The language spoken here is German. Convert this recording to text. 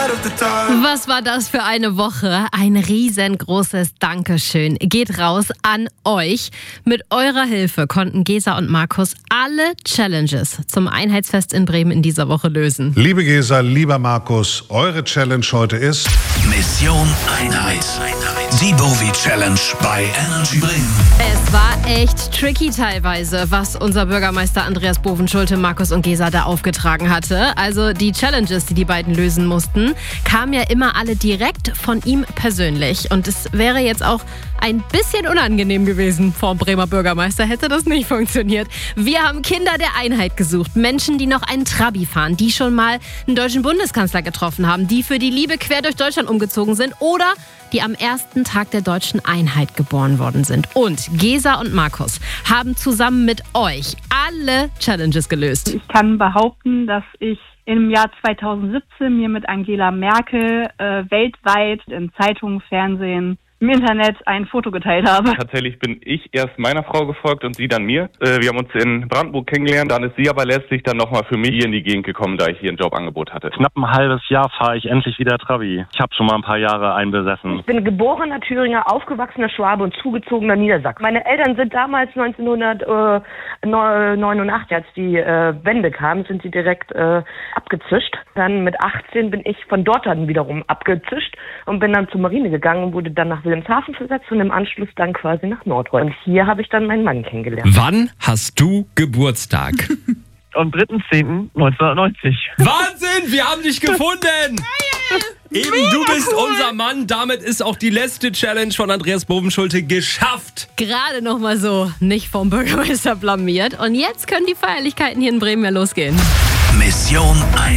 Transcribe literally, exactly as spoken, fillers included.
Was war das für eine Woche? Ein riesengroßes Dankeschön geht raus an euch. Mit eurer Hilfe konnten Gesa und Markus alle Challenges zum Einheitsfest in Bremen in dieser Woche lösen. Liebe Gesa, lieber Markus, eure Challenge heute ist Mission Einheit. Die Bowie Challenge bei Energy Bremen. Es war echt tricky teilweise, was unser Bürgermeister Andreas Bovenschulte, Markus und Gesa da aufgetragen hatte. Also die Challenges, die die beiden lösen mussten, kamen ja immer alle direkt von ihm persönlich. Und es wäre jetzt auch ein bisschen unangenehm gewesen vom Bremer Bürgermeister, hätte das nicht funktioniert. Wir haben Kinder der Einheit gesucht, Menschen, die noch einen Trabi fahren, die schon mal einen deutschen Bundeskanzler getroffen haben, die für die Liebe quer durch Deutschland umgezogen sind oder die am ersten Tag der deutschen Einheit geboren worden sind. Und Gesa und Markus haben zusammen mit euch alle Challenges gelöst. Ich kann behaupten, dass ich im Jahr zweitausendsiebzehn mir mit Angela Merkel äh, weltweit in Zeitungen, Fernsehen, im Internet ein Foto geteilt habe. Tatsächlich bin ich erst meiner Frau gefolgt und sie dann mir. Äh, wir haben uns in Brandenburg kennengelernt, dann ist sie aber letztlich dann nochmal für mich hier in die Gegend gekommen, da ich hier ein Jobangebot hatte. Knapp ein halbes Jahr fahre ich endlich wieder Trabi. Ich habe schon mal ein paar Jahre einen besessen. Ich bin geborener Thüringer, aufgewachsener Schwabe und zugezogener Niedersachsen. Meine Eltern sind damals neunzehnhundertneunundachtzig, als die äh, Wende kam, sind sie direkt äh, abgezischt. Dann mit achtzehn bin ich von dort dann wiederum abgezischt und bin dann zur Marine gegangen und wurde dann nach Wilhelmshaven versetzt und im Anschluss dann quasi nach Nordrhein. Und hier habe ich dann meinen Mann kennengelernt. Wann hast du Geburtstag? Am dritter zehnter neunzehnhundertneunzig. Wahnsinn, wir haben dich gefunden! Eben, du bist unser Mann. Damit ist auch die letzte Challenge von Andreas Bovenschulte geschafft. Gerade noch mal so, nicht vom Bürgermeister blamiert. Und jetzt können die Feierlichkeiten hier in Bremen ja losgehen. Mission Einheit.